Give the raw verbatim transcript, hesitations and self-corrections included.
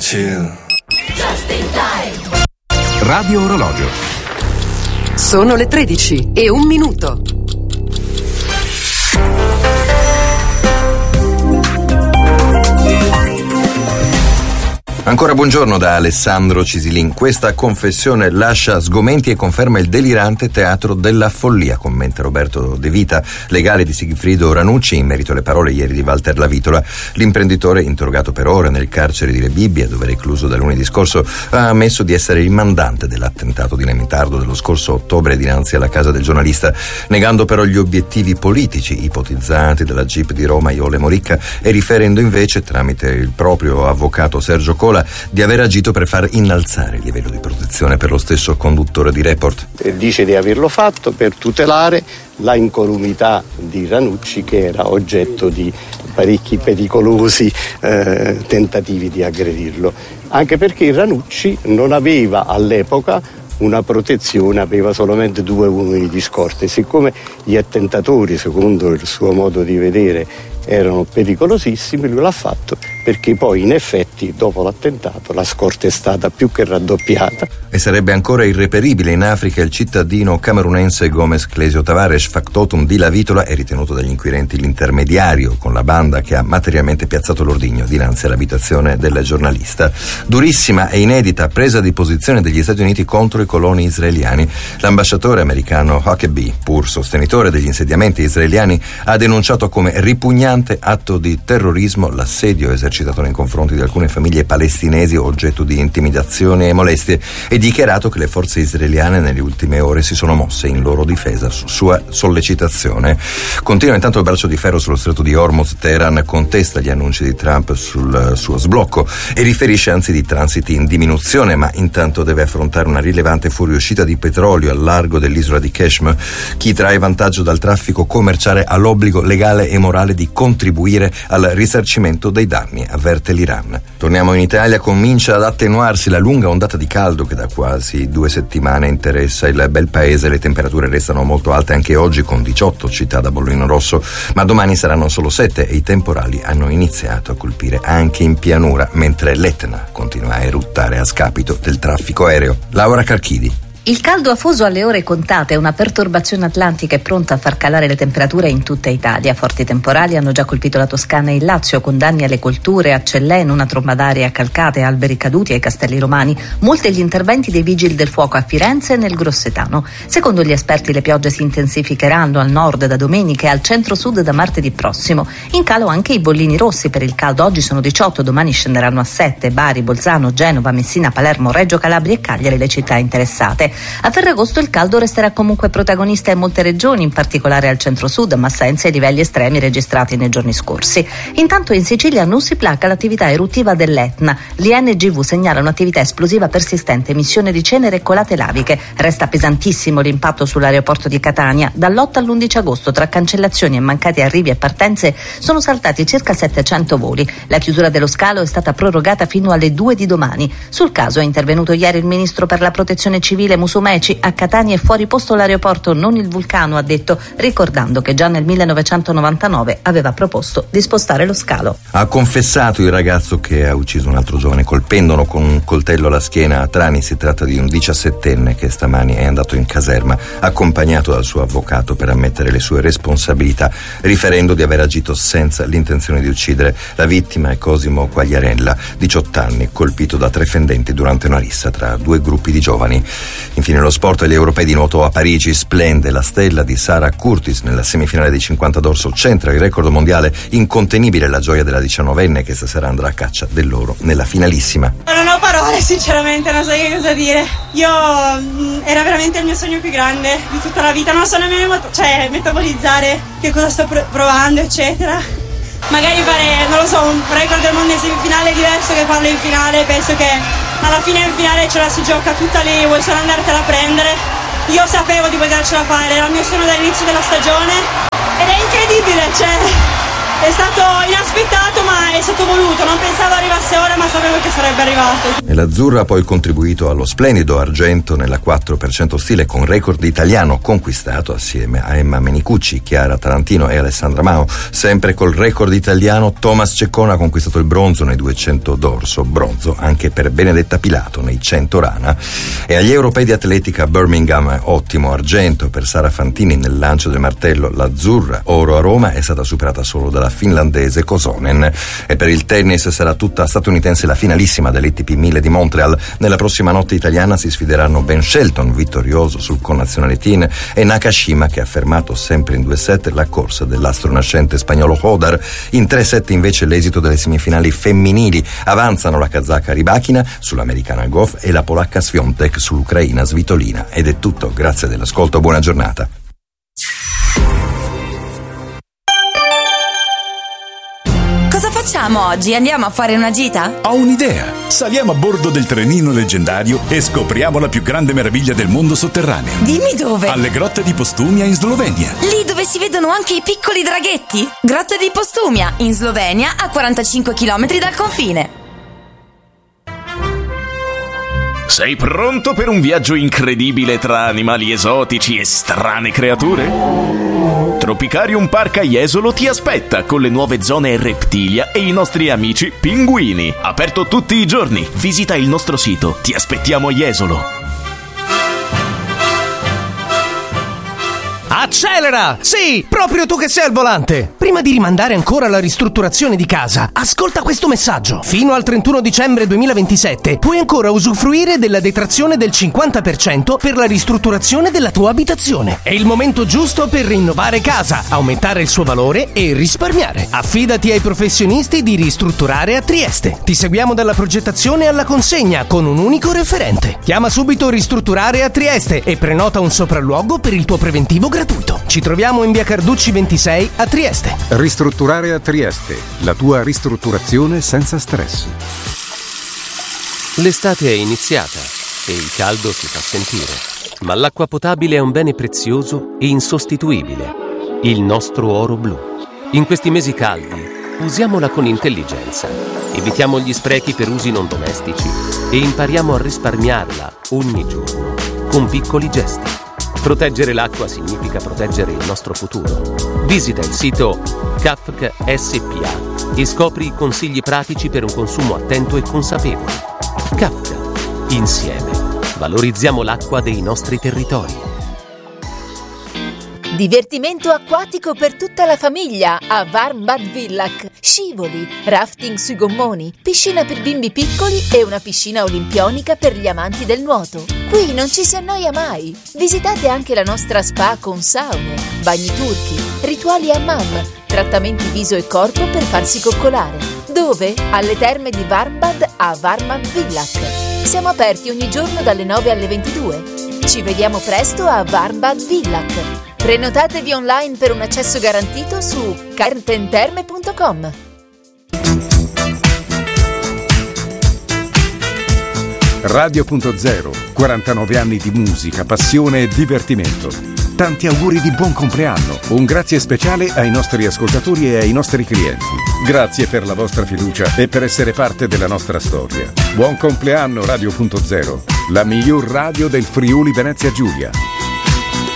chill. Just in time. Radio Orologio. Sono le tredici e un minuto. Ancora buongiorno da Alessandro Cisilin. Questa confessione lascia sgomenti e conferma il delirante teatro della follia, commenta Roberto De Vita, legale di Sigfrido Ranucci, in merito alle parole ieri di Walter Lavitola. L'imprenditore, interrogato per ore nel carcere di Rebibbia, dove recluso da lunedì scorso, ha ammesso di essere il mandante dell'attentato di Lemitardo dello scorso ottobre dinanzi alla casa del giornalista, negando però gli obiettivi politici ipotizzati dalla Jeep di Roma Iole Moricca e riferendo invece, tramite il proprio avvocato Sergio Cola, di aver agito per far innalzare il livello di protezione per lo stesso conduttore di Report. E dice di averlo fatto per tutelare la incolumità di Ranucci, che era oggetto di parecchi pericolosi eh, tentativi di aggredirlo, anche perché Ranucci non aveva all'epoca una protezione, aveva solamente due uomini di scorta e siccome gli attentatori, secondo il suo modo di vedere, erano pericolosissimi, lui l'ha fatto perché poi in effetti dopo l'attentato la scorta è stata più che raddoppiata. E sarebbe ancora irreperibile in Africa il cittadino camerunense Gomez Clesio Tavares, factotum di Lavitola, è ritenuto dagli inquirenti l'intermediario con la banda che ha materialmente piazzato l'ordigno dinanzi all'abitazione del giornalista. Durissima e inedita presa di posizione degli Stati Uniti contro i coloni israeliani. L'ambasciatore americano Huckabee, pur sostenitore degli insediamenti israeliani, ha denunciato come ripugnante atto di terrorismo l'assedio esercitato nei confronti di alcune famiglie palestinesi oggetto di intimidazioni e molestie e dichiarato che le forze israeliane nelle ultime ore si sono mosse in loro difesa su sua sollecitazione. Continua intanto il braccio di ferro sullo stretto di Hormuz. Teheran contesta gli annunci di Trump sul suo sblocco e riferisce anzi di transiti in diminuzione, ma intanto deve affrontare una rilevante fuoriuscita di petrolio al largo dell'isola di Kashmir. Chi trae vantaggio dal traffico commerciale ha l'obbligo legale e morale di contribuire al risarcimento dei danni, avverte l'Iran. Torniamo in Italia. Comincia ad attenuarsi la lunga ondata di caldo che da quasi due settimane interessa il bel paese. Le temperature restano molto alte anche oggi, con diciotto città da bollino rosso, ma domani saranno solo sette e i temporali hanno iniziato a colpire anche in pianura, mentre l'Etna continua a eruttare a scapito del traffico aereo. Laura Carchidi. Il caldo afoso alle ore contate è una perturbazione atlantica e pronta a far calare le temperature in tutta Italia. Forti temporali hanno già colpito la Toscana e il Lazio, con danni alle colture, a Celleno, una tromba d'aria, calcate, alberi caduti ai Castelli Romani. Molti gli interventi dei vigili del fuoco a Firenze e nel Grossetano. Secondo gli esperti le piogge si intensificheranno al nord da domenica e al centro-sud da martedì prossimo. In calo anche i bollini rossi per il caldo. Oggi sono diciotto, domani scenderanno a sette. Bari, Bolzano, Genova, Messina, Palermo, Reggio Calabria e Cagliari le città interessate. A Ferragosto il caldo resterà comunque protagonista in molte regioni, in particolare al centro-sud, ma senza i livelli estremi registrati nei giorni scorsi. Intanto in Sicilia non si placa l'attività eruttiva dell'Etna. L'I N G V segnala un'attività esplosiva persistente, emissione di cenere e colate laviche. Resta pesantissimo l'impatto sull'aeroporto di Catania. Dall'otto all'undici agosto, tra cancellazioni e mancati arrivi e partenze, sono saltati circa settecento voli. La chiusura dello scalo è stata prorogata fino alle due di domani. Sul caso è intervenuto ieri il ministro per la protezione civile Musumeci. A Catania è fuori posto l'aeroporto, non il Vulcano, ha detto, ricordando che già nel millenovecentonovantanove aveva proposto di spostare lo scalo. Ha confessato il ragazzo che ha ucciso un altro giovane colpendolo con un coltello alla schiena a Trani. Si tratta di un diciassettenne che stamani è andato in caserma accompagnato dal suo avvocato per ammettere le sue responsabilità, riferendo di aver agito senza l'intenzione di uccidere. La vittima è Cosimo Quagliarella, diciotto anni, colpito da tre fendenti durante una rissa tra due gruppi di giovani. Infine lo sport e gli europei di nuoto a Parigi. Splende la stella di Sarah Curtis nella semifinale dei cinquanta d'orso, centra il record mondiale. Incontenibile la gioia della diciannovenne che stasera andrà a caccia dell'oro nella finalissima. Non ho parole, sinceramente, non so che cosa dire. Io mh, era veramente il mio sogno più grande di tutta la vita, non so nemmeno cioè, metabolizzare che cosa sto pr- provando, eccetera. Magari fare, non lo so, un record del mondo in semifinale è diverso che farlo in finale. Penso che alla fine in finale ce la si gioca tutta lì, vuoi solo andartela a prendere. Io sapevo di potercela fare, era il mio sogno dall'inizio della stagione ed è incredibile, cioè è stato inaspettato, ma è stato voluto. Non pensavo arrivasse ora, ma sapevo che sarebbe arrivato. E l'azzurra ha poi contribuito allo splendido argento nella quattro per cento stile, con record italiano conquistato assieme a Emma Menicucci, Chiara Tarantino e Alessandra Mao. Sempre col record italiano, Thomas Ceccone ha conquistato il bronzo nei duecento dorso, bronzo anche per Benedetta Pilato nei cento rana. E agli europei di atletica a Birmingham, ottimo argento per Sara Fantini nel lancio del martello. L'azzurra, oro a Roma, è stata superata solo dalla finlandese Kosonen. E per il tennis sarà tutta statunitense la finalissima dell'A T P mille di Montreal. Nella prossima notte italiana si sfideranno Ben Shelton, vittorioso sul connazionale teen, e Nakashima, che ha fermato sempre in due set la corsa dell'astro nascente spagnolo Hodar. In tre set invece l'esito delle semifinali femminili. Avanzano la kazaka Rybakina sull'americana Goff e la polacca Swiatek sull'ucraina Svitolina. Ed è tutto, grazie dell'ascolto, buona giornata. Cosa facciamo oggi? Andiamo a fare una gita? Ho un'idea! Saliamo a bordo del trenino leggendario e scopriamo la più grande meraviglia del mondo sotterraneo. Dimmi dove! Alle grotte di Postumia in Slovenia. Lì dove si vedono anche i piccoli draghetti? Grotte di Postumia, in Slovenia, a quarantacinque chilometri dal confine. Sei pronto per un viaggio incredibile tra animali esotici e strane creature? Tropicarium Park a Jesolo ti aspetta con le nuove zone reptilia e i nostri amici pinguini. Aperto tutti i giorni. Visita il nostro sito. Ti aspettiamo a Jesolo. Accelera! Sì, proprio tu che sei al volante! Prima di rimandare ancora la ristrutturazione di casa, ascolta questo messaggio. Fino al trentuno dicembre duemilaventisette puoi ancora usufruire della detrazione del cinquanta per cento per la ristrutturazione della tua abitazione. È il momento giusto per rinnovare casa, aumentare il suo valore e risparmiare. Affidati ai professionisti di Ristrutturare a Trieste. Ti seguiamo dalla progettazione alla consegna con un unico referente. Chiama subito Ristrutturare a Trieste e prenota un sopralluogo per il tuo preventivo gratuito. Ci troviamo in via Carducci ventisei a Trieste. Ristrutturare a Trieste, la tua ristrutturazione senza stress. L'estate è iniziata e il caldo si fa sentire, ma l'acqua potabile è un bene prezioso e insostituibile, il nostro oro blu. In questi mesi caldi usiamola con intelligenza, evitiamo gli sprechi per usi non domestici e impariamo a risparmiarla ogni giorno con piccoli gesti. Proteggere l'acqua significa proteggere il nostro futuro. Visita il sito K A F C S P A e scopri i consigli pratici per un consumo attento e consapevole. K A F C, insieme valorizziamo l'acqua dei nostri territori. Divertimento acquatico per tutta la famiglia a Warmbad Villach. Scivoli, rafting sui gommoni, piscina per bimbi piccoli e una piscina olimpionica per gli amanti del nuoto. Qui non ci si annoia mai. Visitate anche la nostra spa con saune, bagni turchi, rituali hammam, trattamenti viso e corpo per farsi coccolare. Dove? Alle terme di Warmbad a Warmbad Villach. Siamo aperti ogni giorno dalle nove alle ventidue. Ci vediamo presto a Warmbad Villach. Prenotatevi online per un accesso garantito su cartenterme punto com. Radio punto zero, quarantanove anni di musica, passione e divertimento. Tanti auguri di buon compleanno. Un grazie speciale ai nostri ascoltatori e ai nostri clienti. Grazie per la vostra fiducia e per essere parte della nostra storia. Buon compleanno Radio punto zero, la miglior radio del Friuli Venezia Giulia.